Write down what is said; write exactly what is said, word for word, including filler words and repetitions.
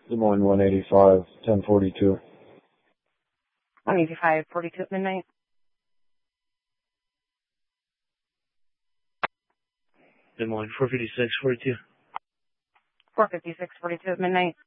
Des Moines one eighty-five, ten forty-two. one eighty-five, forty-two at midnight. Des Moines four fifty-six, forty-two. four fifty-six, forty-two at midnight.